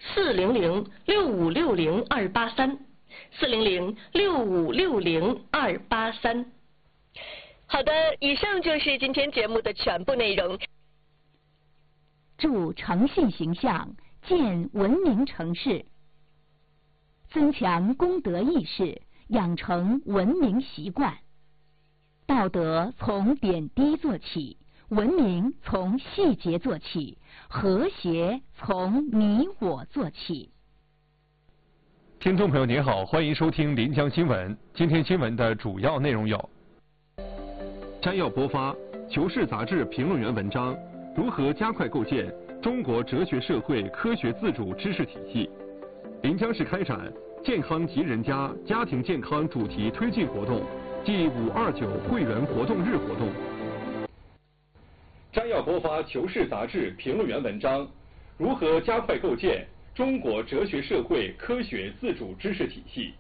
，400-6560-283，400-6560-283。好的，以上就是今天节目的全部内容。 助诚信形象，建文明城市，增强公德意识，养成文明习惯。道德从点滴做起，文明从细节做起，和谐从你我做起。 听众朋友您好，欢迎收听临江新闻。今天新闻的主要内容有：摘要播发《求是》杂志评论员文章：如何加快构建中国哲学社会科学自主知识体系。临江市开展健康吉人家家庭健康主题推进活动暨529会员活动日活动。摘要播发《求是》杂志评论员文章：如何加快构建中国哲学社会科学自主知识体系。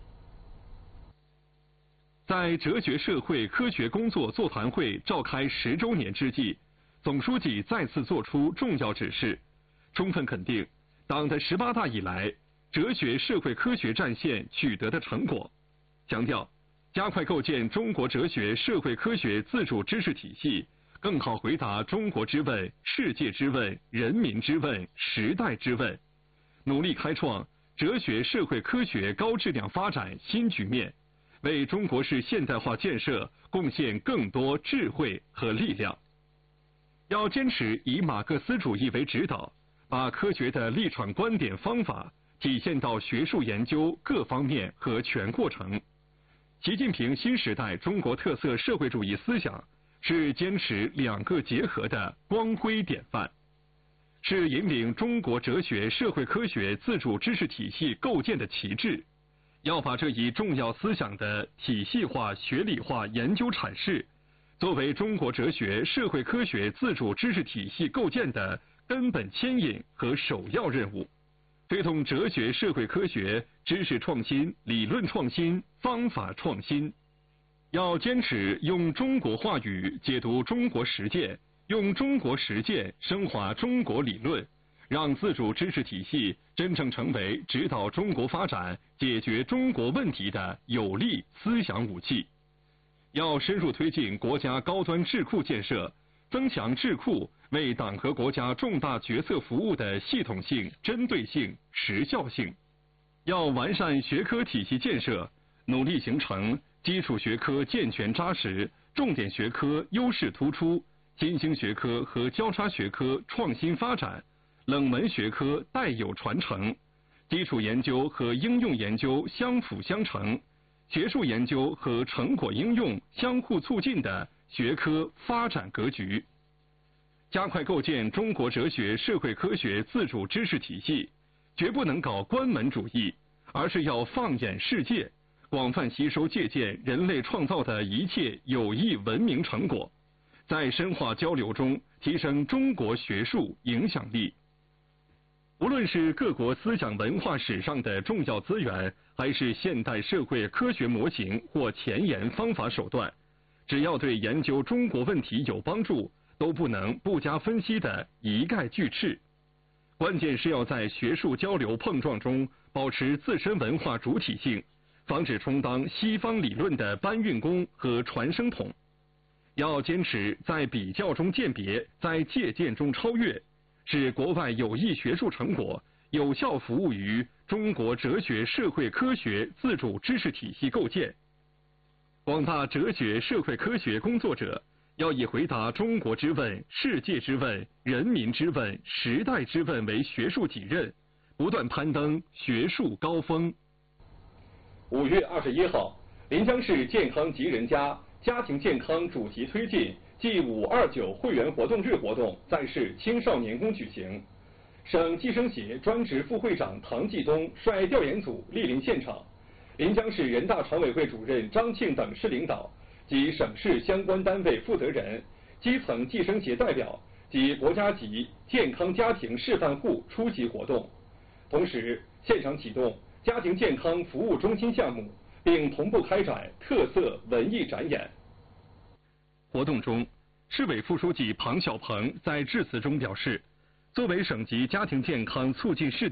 在哲学社会科学工作座谈会召开10周年之际，总书记再次作出重要指示，充分肯定党的18大以来哲学社会科学战线取得的成果，强调加快构建中国哲学社会科学自主知识体系，更好回答中国之问、世界之问、人民之问、时代之问，努力开创哲学社会科学高质量发展新局面，为中国式现代化建设贡献更多智慧和力量。要坚持以马克思主义为指导，把科学的立场、观点、方法体现到学术研究各方面和全过程。习近平新时代中国特色社会主义思想是坚持两个结合的光辉典范，是引领中国哲学社会科学自主知识体系构建的旗帜。要把这一重要思想的体系化、学理化研究阐释，作为中国哲学社会科学自主知识体系构建的根本牵引和首要任务，推动哲学社会科学知识创新、理论创新、方法创新。要坚持用中国话语解读中国实践，用中国实践升华中国理论，让自主知识体系真正成为指导中国发展、解决中国问题的有力思想武器。要深入推进国家高端智库建设，增强智库为党和国家重大决策服务的系统性、针对性、时效性。要完善学科体系建设，努力形成基础学科健全扎实、重点学科优势突出、新兴学科和交叉学科创新发展、冷门学科代有传承、基础研究和应用研究相辅相成、学术研究和成果应用相互促进的学科发展格局。加快构建中国哲学社会科学自主知识体系，绝不能搞关门主义，而是要放眼世界，广泛吸收借鉴人类创造的一切有益文明成果，在深化交流中提升中国学术影响力。无论是各国思想文化史上的重要资源，还是现代社会科学模型或前沿方法手段，只要对研究中国问题有帮助，都不能不加分析的一概拒斥。关键是要在学术交流碰撞中保持自身文化主体性，防止充当西方理论的搬运工和传声筒。要坚持在比较中鉴别，在借鉴中超越，使国外有益学术成果有效服务于中国哲学社会科学自主知识体系构建。广大哲学社会科学工作者要以回答中国之问、世界之问、人民之问、时代之问为学术己任，不断攀登学术高峰。5月21号，临江市健康吉人家家庭健康主题推进暨529会员活动日活动在市青少年宫举行。省计生协专职副会长唐继东率调研组莅临现场，临江市人大常委会主任张庆等市领导及省市相关单位负责人、基层计生协代表及国家级健康家庭示范户出席活动。同时，现场启动家庭健康服务中心项目，并同步开展特色文艺展演。活动中，市委副书记庞小鹏在致辞中表示，作为省级家庭健康促进试点